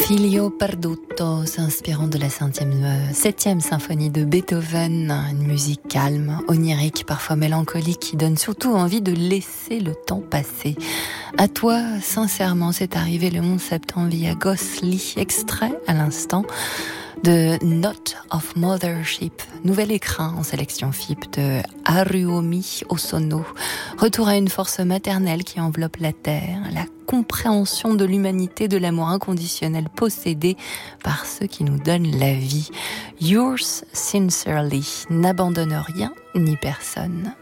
Figlio perduto, s'inspirant de la septième symphonie de Beethoven, une musique calme, onirique, parfois mélancolique, qui donne surtout envie de laisser le temps passer. À toi, sincèrement, c'est arrivé le 11 septembre via Ghostly, extrait à l'instant de Note of Mothership, nouvel écrin en sélection FIP de Haruomi Hosono. Retour à une force maternelle qui enveloppe la terre, la compréhension de l'humanité, de l'amour inconditionnel possédé par ceux qui nous donnent la vie. Yours sincerely, n'abandonne rien ni personne.